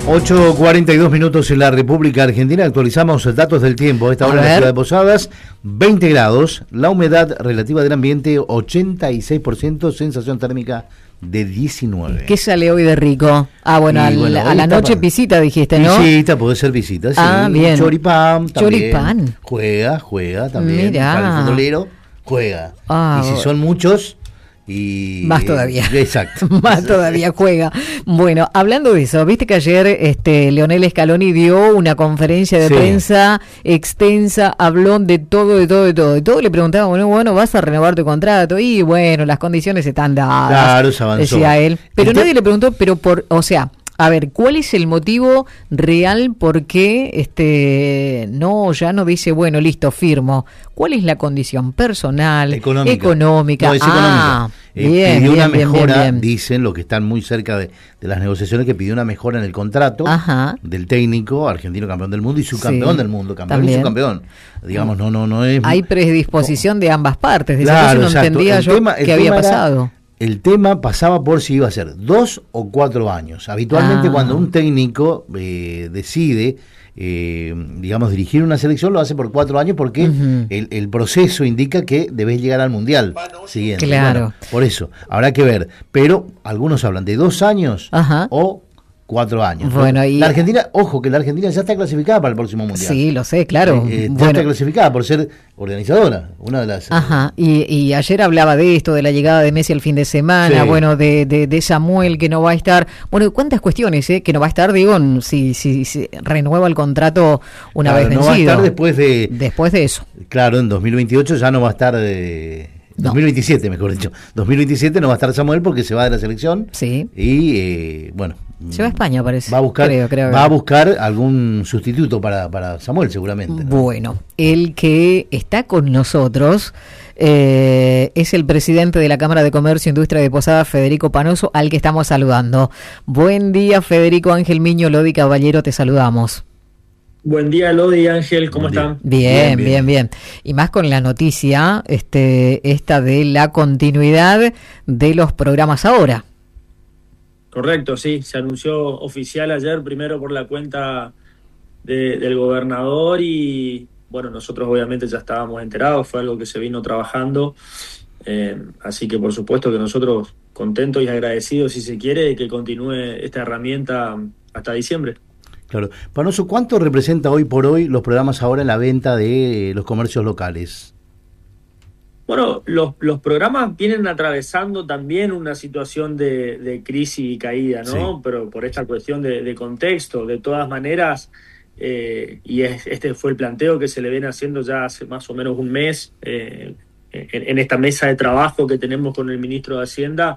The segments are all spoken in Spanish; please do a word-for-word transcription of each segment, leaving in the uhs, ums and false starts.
ocho cuarenta y dos minutos en la República Argentina. Actualizamos datos del tiempo. Esta hora en la ciudad de Posadas, veinte grados. La humedad relativa del ambiente, ochenta y seis por ciento. Sensación térmica de diecinueve. ¿Qué sale hoy de rico? Ah, bueno, al, bueno a la noche para... visita dijiste, ¿no? Visita, puede ser visita, sí. Ah, bien. Choripán también. Choripán. Juega, juega también. Mirá. Para el futbolero, juega. Ah, y si son muchos... Y, más todavía. Exacto. Más todavía juega. Bueno, hablando de eso, viste que ayer este Leonel Scaloni dio una conferencia de sí. prensa extensa, habló de todo, de todo, de todo. De todo le preguntaba, bueno, bueno, vas a renovar tu contrato. Y bueno, las condiciones están dadas. Claro, se avanzó. Decía él. Pero Este... nadie le preguntó, pero por, o sea, a ver, ¿cuál es el motivo real por qué este no ya no dice, bueno, listo, firmo? ¿Cuál es la condición personal, económica? Económica. No, es ah, económica. Eh, bien, pidió bien, una bien, mejora, bien, bien. Dicen los que están muy cerca de, de las negociaciones, que pidió una mejora en el contrato Ajá. del técnico argentino campeón del mundo y subcampeón sí, del mundo, campeón también. y subcampeón. Digamos, no, no, no es. Hay predisposición no. de ambas partes. De claro, eso no exacto. entendía el yo tema, qué había pasado. Era, el tema pasaba por si iba a ser dos o cuatro años. Habitualmente ah. cuando un técnico eh, decide, eh, digamos, dirigir una selección, lo hace por cuatro años porque uh-huh. el, el proceso indica que debes llegar al Mundial siguiente. Claro. Bueno, por eso, habrá que ver. Pero algunos hablan de dos años Ajá. o cuatro años. Bueno, y la Argentina, ojo, que la Argentina ya está clasificada para el próximo Mundial. Sí, lo sé, claro. Eh, eh, ya bueno. está clasificada por ser organizadora, una de las... Ajá, y, y ayer hablaba de esto, de la llegada de Messi el fin de semana, sí. bueno, de, de, de Samuel que no va a estar, bueno, cuántas cuestiones, ¿eh? Que no va a estar, digo, si, si, si renueva el contrato una claro, vez no vencido. Va a estar después de... Después de eso. Claro, en dos mil veintiocho ya no va a estar... de No. dos mil veintisiete, mejor dicho. dos mil veintisiete no va a estar Samuel porque se va de la selección. Sí. Y, eh, bueno... Se va a España, parece. Va a buscar, creo, creo, va a buscar algún sustituto para, para Samuel, seguramente, ¿no? Bueno, el que está con nosotros eh, es el presidente de la Cámara de Comercio e Industria de Posadas, Federico Panoso, al que estamos saludando. Buen día, Federico. Ángel Miño, Lodi Caballero, te saludamos. Buen día, Lodi, Ángel, ¿cómo están? Bien, bien, bien, bien. Y más con la noticia este, esta de la continuidad de los programas ahora. Correcto, sí, se anunció oficial ayer, primero por la cuenta de, del gobernador y, bueno, nosotros obviamente ya estábamos enterados, fue algo que se vino trabajando, eh, así que por supuesto que nosotros contentos y agradecidos, si se quiere, de que continúe esta herramienta hasta diciembre. Claro. Panoso, ¿cuánto representa hoy por hoy los programas ahora en la venta de los comercios locales? Bueno, los, los programas vienen atravesando también una situación de, de crisis y caída, ¿no? Sí. Pero por esta cuestión de, de contexto, de todas maneras, eh, y es, este fue el planteo que se le viene haciendo ya hace más o menos un mes, eh, en, en esta mesa de trabajo que tenemos con el ministro de Hacienda,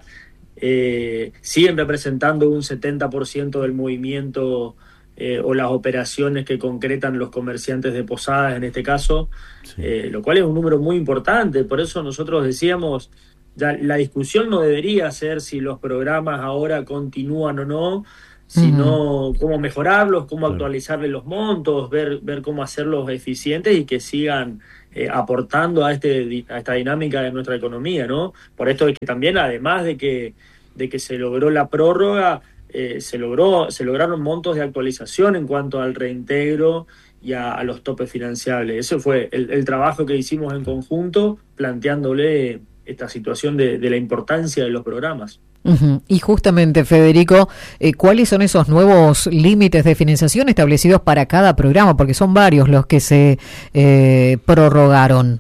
eh, siguen representando un setenta por ciento del movimiento Eh, o las operaciones que concretan los comerciantes de Posadas en este caso, sí. eh, lo cual es un número muy importante. Por eso nosotros decíamos, ya la discusión no debería ser si los programas ahora continúan o no, sino uh-huh. cómo mejorarlos, cómo claro. actualizarles los montos, ver, ver cómo hacerlos eficientes y que sigan eh, aportando a, este, a esta dinámica de nuestra economía, ¿no? Por esto es que también, además de que, de que se logró la prórroga, Eh, se logró se lograron montos de actualización en cuanto al reintegro y a, a los topes financiables. Ese fue el, el trabajo que hicimos en conjunto, planteándole esta situación de, de la importancia de los programas. Uh-huh. Y justamente, Federico, eh, ¿cuáles son esos nuevos límites de financiación establecidos para cada programa? Porque son varios los que se eh, prorrogaron.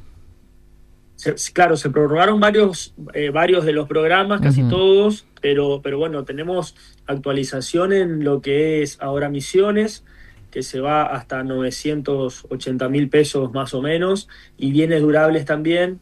Se, claro, se prorrogaron varios eh, varios de los programas, casi uh-huh. todos, pero pero bueno, tenemos actualización en lo que es ahora Misiones, que se va hasta novecientos ochenta mil pesos más o menos, y bienes durables también,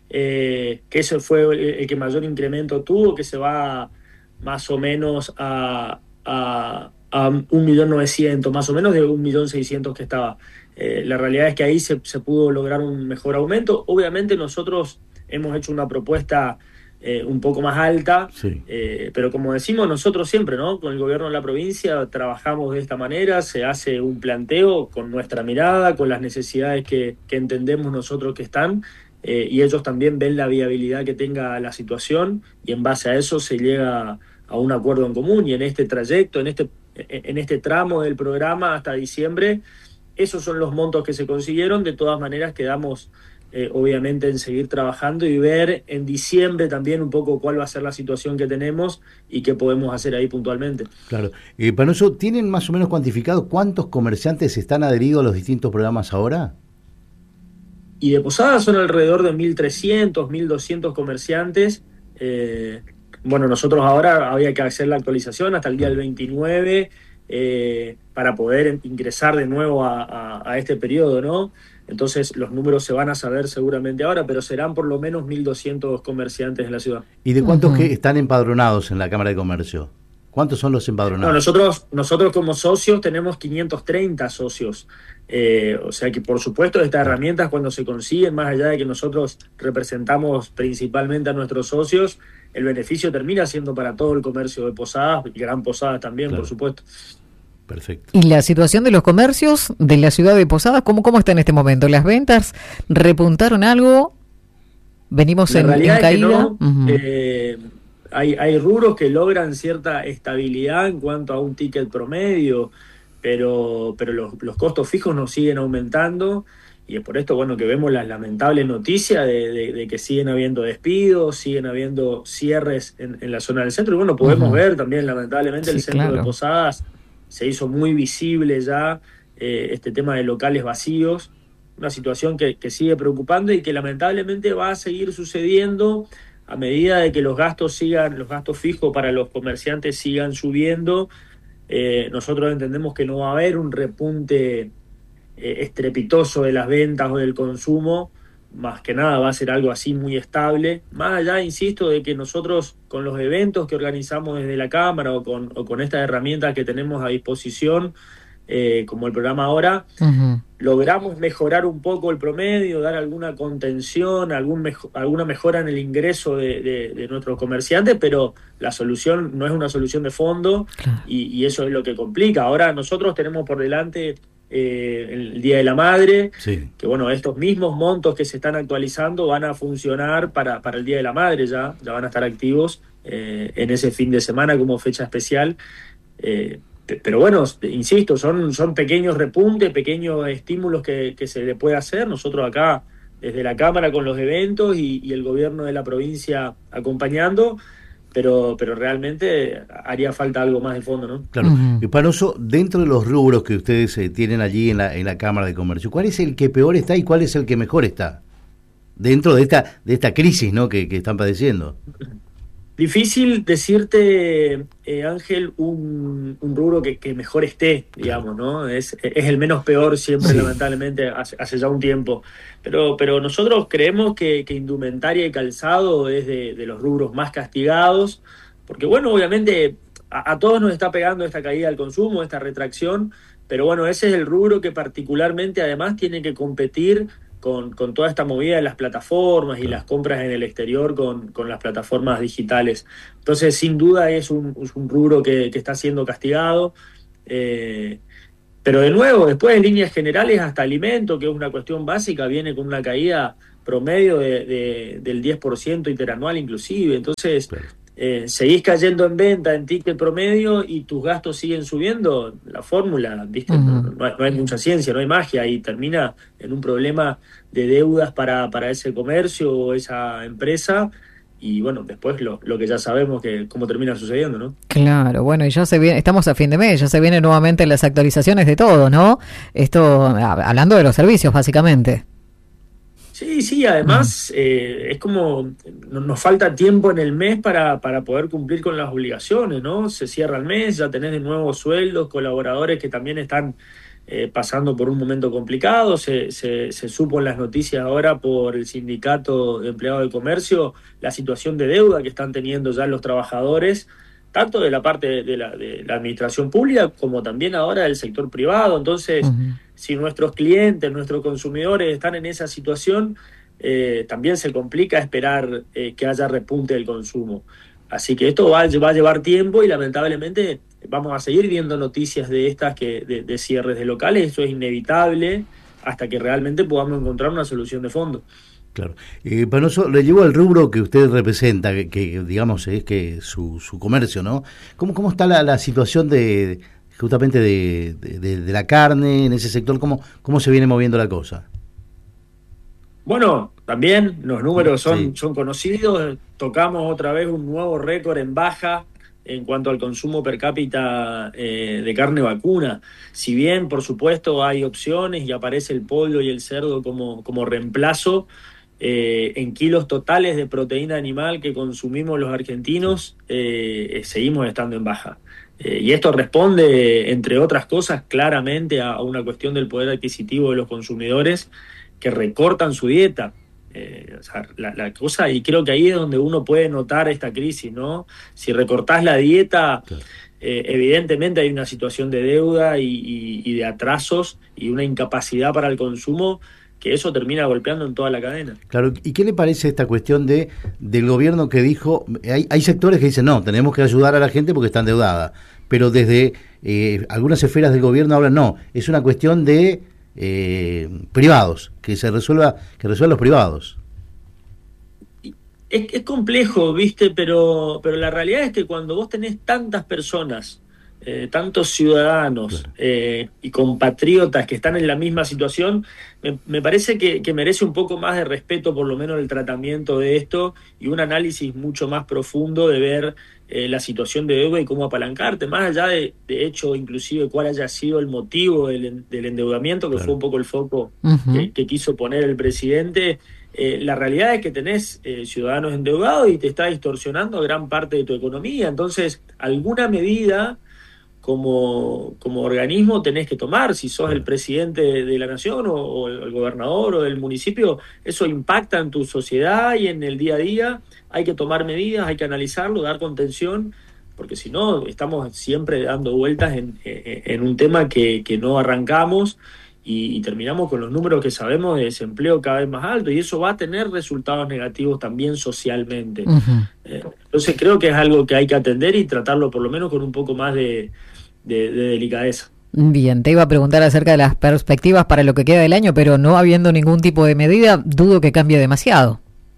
eh, que ese fue el, el que mayor incremento tuvo, que se va más o menos a, a, a un millón novecientos, más o menos de un millón seiscientos que estaba. Eh, la realidad es que ahí se, se pudo lograr un mejor aumento. Obviamente nosotros hemos hecho una propuesta eh, un poco más alta, sí. eh, pero como decimos nosotros siempre, ¿no? Con el gobierno de la provincia trabajamos de esta manera, se hace un planteo con nuestra mirada, con las necesidades que, que entendemos nosotros que están, eh, y ellos también ven la viabilidad que tenga la situación y en base a eso se llega a un acuerdo en común, y en este trayecto, en este en este tramo del programa hasta diciembre. Esos son los montos que se consiguieron. De todas maneras quedamos eh, obviamente en seguir trabajando y ver en diciembre también un poco cuál va a ser la situación que tenemos y qué podemos hacer ahí puntualmente. Claro. Eh, Panoso, ¿tienen más o menos cuantificado cuántos comerciantes están adheridos a los distintos programas ahora? Y de Posadas son alrededor de mil trescientos, mil doscientos comerciantes. Eh, bueno, nosotros ahora había que hacer la actualización hasta el día del veintinueve eh, para poder ingresar de nuevo a, a, a este periodo, ¿no? Entonces los números se van a saber seguramente ahora, pero serán por lo menos mil doscientos comerciantes en la ciudad. ¿Y de cuántos uh-huh. que están empadronados en la Cámara de Comercio? ¿Cuántos son los empadronados? No, nosotros, nosotros como socios tenemos quinientos treinta socios. Eh, o sea que por supuesto estas herramientas cuando se consiguen, más allá de que nosotros representamos principalmente a nuestros socios, el beneficio termina siendo para todo el comercio de Posadas, y Gran Posadas también, claro. Por supuesto. Perfecto. ¿Y la situación de los comercios de la ciudad de Posadas, cómo, cómo está en este momento? ¿Las ventas repuntaron algo? ¿Venimos en, en caída? No, uh-huh. eh, hay, hay rubros que logran cierta estabilidad en cuanto a un ticket promedio, pero, pero los, los costos fijos nos siguen aumentando. Y es por esto, bueno, que vemos la lamentable noticia de, de, de que siguen habiendo despidos, siguen habiendo cierres en, en la zona del centro. Y bueno, podemos uh-huh. ver también, lamentablemente, sí, el centro claro. de Posadas se hizo muy visible ya eh, este tema de locales vacíos, una situación que, que sigue preocupando y que lamentablemente va a seguir sucediendo a medida de que los gastos sigan, los gastos fijos para los comerciantes sigan subiendo. Eh, nosotros entendemos que no va a haber un repunte estrepitoso de las ventas o del consumo, más que nada va a ser algo así muy estable, más allá, insisto, de que nosotros con los eventos que organizamos desde la Cámara o con, o con estas herramientas que tenemos a disposición, eh, como el programa ahora, uh-huh. logramos mejorar un poco el promedio, dar alguna contención, algún mejo- alguna mejora en el ingreso de, de, de nuestros comerciantes, pero la solución no es una solución de fondo, claro. y, y eso es lo que complica. Ahora nosotros tenemos por delante Eh, el Día de la Madre, sí. que bueno, estos mismos montos que se están actualizando van a funcionar para, para el Día de la Madre, ya, ya van a estar activos eh, en ese fin de semana como fecha especial, eh, pero bueno, insisto, son, son pequeños repuntes, pequeños estímulos que, que se le puede hacer. Nosotros acá, desde la Cámara con los eventos y, y el gobierno de la provincia acompañando, pero pero realmente haría falta algo más de fondo, ¿no? Claro. Uh-huh. Panoso, dentro de los rubros que ustedes eh, tienen allí en la en la Cámara de Comercio, ¿cuál es el que peor está y cuál es el que mejor está dentro de esta de esta crisis, ¿no? que, que están padeciendo? Difícil decirte, eh, Ángel, un, un rubro que, que mejor esté, digamos, ¿no? Es, es el menos peor siempre, sí. lamentablemente, hace, hace ya un tiempo. Pero, pero nosotros creemos que, que indumentaria y calzado es de, de los rubros más castigados, porque, bueno, obviamente a, a todos nos está pegando esta caída del consumo, esta retracción, pero bueno, ese es el rubro que particularmente además tiene que competir Con, con toda esta movida de las plataformas y las compras en el exterior con, con las plataformas digitales. Entonces, sin duda es un, es un rubro que, que está siendo castigado. Eh, pero de nuevo, después en líneas generales, hasta alimento, que es una cuestión básica, viene con una caída promedio de, de, del diez por ciento interanual inclusive. Entonces, eh, seguís cayendo en venta, en ticket promedio, y tus gastos siguen subiendo. La fórmula, ¿viste? Uh-huh. No, no, hay, no hay mucha ciencia, no hay magia, y termina en un problema de deudas para, para ese comercio o esa empresa, y bueno, después lo, lo que ya sabemos que cómo termina sucediendo, ¿no? Claro, bueno, y ya se viene, estamos a fin de mes, ya se vienen nuevamente las actualizaciones de todo, ¿no? Esto, hablando de los servicios, básicamente. Sí, sí, además eh, es como nos falta tiempo en el mes para, para poder cumplir con las obligaciones, ¿no? Se cierra el mes, ya tenés de nuevo sueldos, colaboradores que también están eh, pasando por un momento complicado. Se, se, se supo en las noticias ahora por el sindicato de empleados del comercio la situación de deuda que están teniendo ya los trabajadores, tanto de la parte de la, de la administración pública como también ahora del sector privado. Entonces, uh-huh. si nuestros clientes, nuestros consumidores están en esa situación, eh, también se complica esperar eh, que haya repunte del consumo. Así que esto va, va a llevar tiempo y lamentablemente vamos a seguir viendo noticias de estas que de, de cierres de locales. Eso es inevitable hasta que realmente podamos encontrar una solución de fondo. Claro. Eh, Panoso, le llevo al rubro que usted representa, que, que digamos es que su, su comercio, ¿no? ¿Cómo, cómo está la, la situación de justamente de, de, de la carne en ese sector, ¿cómo, cómo se viene moviendo la cosa? Bueno, también los números son, sí. son conocidos, tocamos otra vez un nuevo récord en baja en cuanto al consumo per cápita eh, de carne vacuna. Si bien, por supuesto, hay opciones y aparece el pollo y el cerdo como, como reemplazo, eh, en kilos totales de proteína animal que consumimos los argentinos, eh, seguimos estando en baja. Eh, y esto responde, entre otras cosas, claramente a, a una cuestión del poder adquisitivo de los consumidores que recortan su dieta. Eh, o sea, la, la cosa, y creo que ahí es donde uno puede notar esta crisis, ¿no? Si recortás la dieta, claro. eh, evidentemente hay una situación de deuda y, y, y de atrasos y una incapacidad para el consumo, que eso termina golpeando en toda la cadena. Claro, ¿y qué le parece esta cuestión de del gobierno que dijo, hay, hay sectores que dicen, no, tenemos que ayudar a la gente porque está endeudada, pero desde eh, algunas esferas del gobierno hablan, no, es una cuestión de Eh, privados, que se resuelva, que resuelvan los privados? Es, es complejo, viste, pero, pero la realidad es que cuando vos tenés tantas personas, eh, tantos ciudadanos, claro. eh, y compatriotas que están en la misma situación, me, me parece que, que merece un poco más de respeto, por lo menos el tratamiento de esto, y un análisis mucho más profundo de ver eh, la situación de deuda y cómo apalancarte, más allá de, de hecho, inclusive cuál haya sido el motivo del, del endeudamiento, que claro. fue un poco el foco uh-huh. que, que quiso poner el presidente. Eh, la realidad es que tenés eh, ciudadanos endeudados y te está distorsionando gran parte de tu economía. Entonces, alguna medida como, como organismo tenés que tomar. Si sos el presidente de, de la nación o, o el gobernador o del municipio, eso impacta en tu sociedad y en el día a día. Hay que tomar medidas, hay que analizarlo, dar contención, porque si no, estamos siempre dando vueltas en, en, en un tema que, que no arrancamos. Y, y terminamos con los números que sabemos de desempleo cada vez más alto, y eso va a tener resultados negativos también socialmente. Uh-huh. Eh, entonces creo que es algo que hay que atender y tratarlo por lo menos con un poco más de, de, de delicadeza. Bien, te iba a preguntar acerca de las perspectivas para lo que queda del año, pero no habiendo ningún tipo de medida, dudo que cambie demasiado.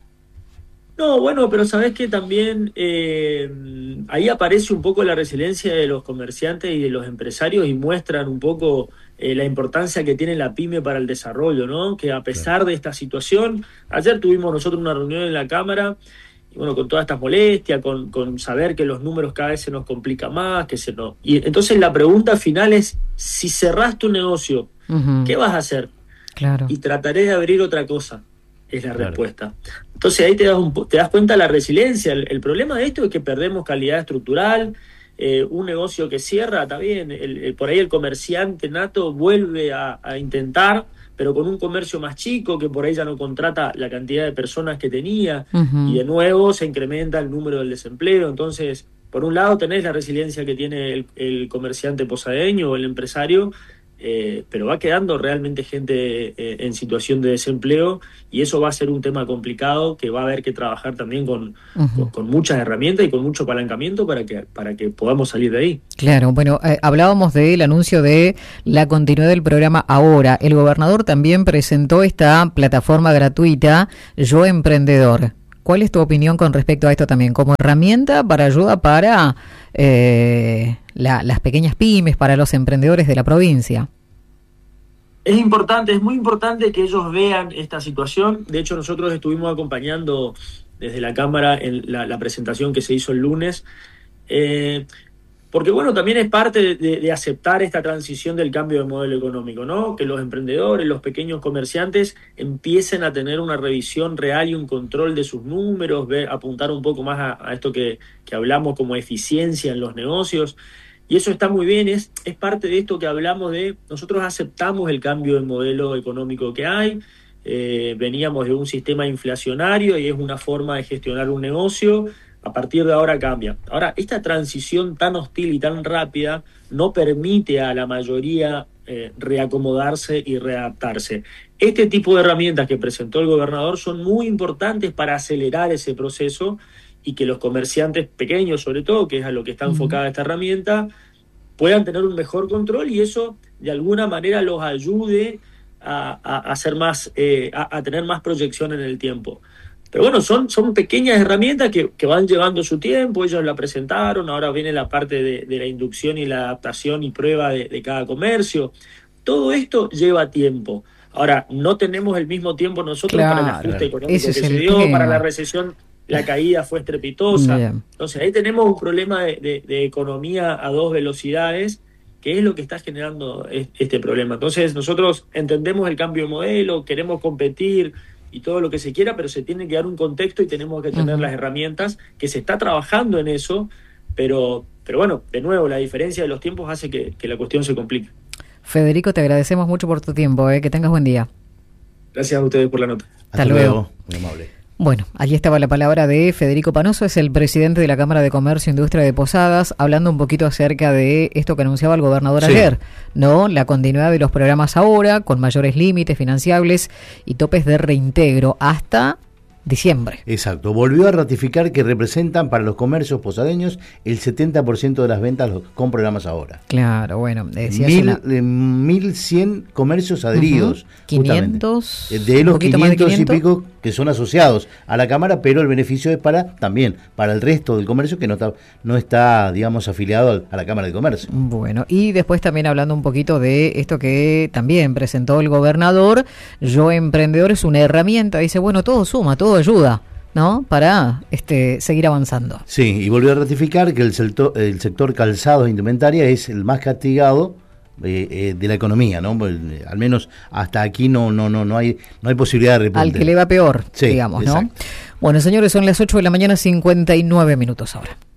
No, bueno, pero sabés que también eh, ahí aparece un poco la resiliencia de los comerciantes y de los empresarios y muestran un poco eh, la importancia que tiene la pyme para el desarrollo, ¿no? Que a pesar claro. de esta situación, ayer tuvimos nosotros una reunión en la Cámara, y bueno, con todas estas molestias, con, con saber que los números cada vez se nos complica más, que se nos... Y entonces la pregunta final es, si cerrás tu negocio, uh-huh. ¿qué vas a hacer? Claro. Y trataré de abrir otra cosa. Es la claro. respuesta. Entonces ahí te das, un, te das cuenta de la resiliencia. El, el problema de esto es que perdemos calidad estructural. Eh, un negocio que cierra, está bien, el, el, por ahí el comerciante nato vuelve a, a intentar, pero con un comercio más chico, que por ahí ya no contrata la cantidad de personas que tenía, uh-huh. y de nuevo se incrementa el número del desempleo. Entonces, por un lado tenés la resiliencia que tiene el, el comerciante posadeño o el empresario, Eh, pero va quedando realmente gente eh, en situación de desempleo, y eso va a ser un tema complicado que va a haber que trabajar también con, uh-huh. con, con muchas herramientas y con mucho apalancamiento para que, para que podamos salir de ahí. Claro, bueno, eh, hablábamos del anuncio de la continuidad del programa Ahora. El gobernador también presentó esta plataforma gratuita Yo Emprendedor. ¿Cuál es tu opinión con respecto a esto también? Como herramienta para ayuda para eh, la, las pequeñas pymes, para los emprendedores de la provincia. Es importante, es muy importante que ellos vean esta situación. De hecho, nosotros estuvimos acompañando desde la Cámara en la, la presentación que se hizo el lunes. Eh, Porque, bueno, también es parte de, de, de aceptar esta transición del cambio de modelo económico, ¿no? Que los emprendedores, los pequeños comerciantes empiecen a tener una revisión real y un control de sus números, ver, apuntar un poco más a, a esto que, que hablamos como eficiencia en los negocios. Y eso está muy bien, es, es parte de esto que hablamos de, nosotros aceptamos el cambio de modelo económico que hay, eh, veníamos de un sistema inflacionario y es una forma de gestionar un negocio. A partir de ahora cambia. Ahora, esta transición tan hostil y tan rápida no permite a la mayoría eh, reacomodarse y readaptarse. Este tipo de herramientas que presentó el gobernador son muy importantes para acelerar ese proceso y que los comerciantes pequeños, sobre todo, que es a lo que está enfocada esta herramienta, puedan tener un mejor control y eso de alguna manera los ayude a, a, a, hacer más, eh, a, a tener más proyección en el tiempo. pero bueno, son, son pequeñas herramientas que, que van llevando su tiempo, ellos la presentaron, ahora viene la parte de, de la inducción y la adaptación y prueba de, de cada comercio. Todo esto lleva tiempo. Ahora, no tenemos el mismo tiempo nosotros claro, para el ajuste económico ese que es se el dio, tema. para la recesión, la caída fue estrepitosa. Bien. Entonces ahí tenemos un problema de, de, de economía a dos velocidades, que es lo que está generando este problema. Entonces nosotros entendemos el cambio de modelo, queremos competir y todo lo que se quiera, pero se tiene que dar un contexto y tenemos que tener uh-huh. las herramientas, que se está trabajando en eso, pero, pero bueno, de nuevo, la diferencia de los tiempos hace que, que la cuestión se complique. Federico, te agradecemos mucho por tu tiempo, ¿eh? Que tengas buen día. Gracias a ustedes por la nota. Hasta, Hasta luego. luego. Muy amable. Bueno, allí estaba la palabra de Federico Panoso, es el presidente de la Cámara de Comercio e Industria de Posadas, hablando un poquito acerca de esto que anunciaba el gobernador sí. ayer, ¿no? La continuidad de los programas ahora, con mayores límites financiables y topes de reintegro hasta diciembre. Exacto, volvió a ratificar que representan para los comercios posadeños el setenta por ciento de las ventas con programas ahora. Claro, bueno, decías Mil, una... eh, mil cien comercios adheridos. Uh-huh. quinientos. De los quinientos y pico que son asociados a la Cámara, pero el beneficio es para también para el resto del comercio que no está, no está digamos, afiliado a la Cámara de Comercio. Bueno, y después también hablando un poquito de esto que también presentó el gobernador, Yo Emprendedor es una herramienta, dice, bueno, todo suma, todo ayuda, ¿no? Para este seguir avanzando. Sí, y volvió a ratificar que el sector, el sector calzados e indumentaria es el más castigado eh, eh, de la economía, ¿no? Al menos hasta aquí no no no no hay no hay posibilidad de repunte. Al que le va peor, sí, digamos, ¿no? Exacto. Bueno, señores, son las ocho de la mañana, cincuenta y nueve minutos ahora.